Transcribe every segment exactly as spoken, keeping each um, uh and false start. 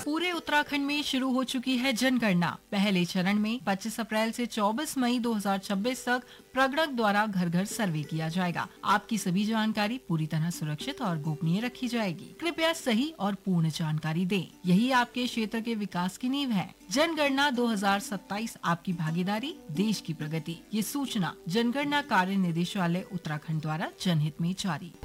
पूरे उत्तराखंड में शुरू हो चुकी है जनगणना। पहले चरण में पच्चीस अप्रैल से चौबीस मई दो हज़ार छब्बीस तक प्रगणक द्वारा घर घर सर्वे किया जाएगा। आपकी सभी जानकारी पूरी तरह सुरक्षित और गोपनीय रखी जाएगी। कृपया सही और पूर्ण जानकारी दें। यही आपके क्षेत्र के विकास की नींव है। जनगणना दो हज़ार सत्ताईस, आपकी भागीदारी, देश की प्रगति। ये सूचना जनगणना कार्य निदेशालय उत्तराखंड द्वारा जनहित में जारी।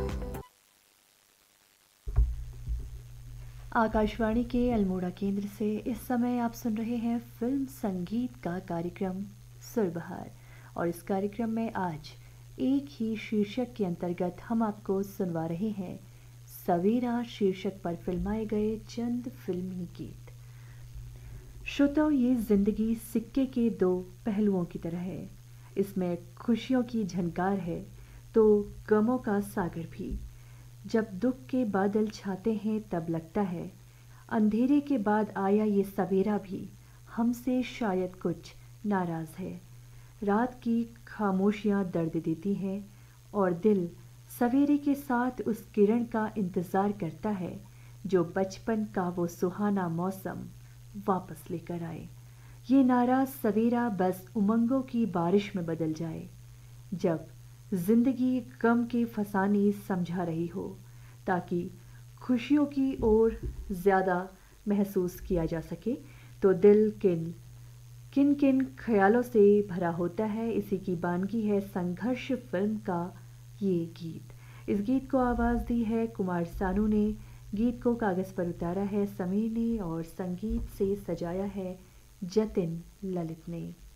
आकाशवाणी के अल्मोड़ा केंद्र से इस समय आप सुन रहे हैं फिल्म संगीत का कार्यक्रम सुरबहार। और इस कार्यक्रम में आज एक ही शीर्षक के अंतर्गत हम आपको सुनवा रहे हैं सवेरा शीर्षक पर फिल्माए गए चंद फिल्मी गीत। श्रोताओ, ये जिंदगी सिक्के के दो पहलुओं की तरह है। इसमें खुशियों की झनकार है तो गमों का सागर भी। जब दुख के बादल छाते हैं तब लगता है अंधेरे के बाद आया ये सवेरा भी हमसे शायद कुछ नाराज है। रात की खामोशियां दर्द देती हैं और दिल सवेरे के साथ उस किरण का इंतजार करता है जो बचपन का वो सुहाना मौसम वापस लेकर आए। ये नाराज सवेरा बस उमंगों की बारिश में बदल जाए, जब जिंदगी गम के फसाने समझा रही हो, ताकि खुशियों की ओर ज़्यादा महसूस किया जा सके। तो दिल किन किन किन ख्यालों से भरा होता है, इसी की बानगी है संघर्ष फिल्म का ये गीत। इस गीत को आवाज़ दी है कुमार सानू ने, गीत को कागज़ पर उतारा है समीर ने और संगीत से सजाया है जतिन ललित ने।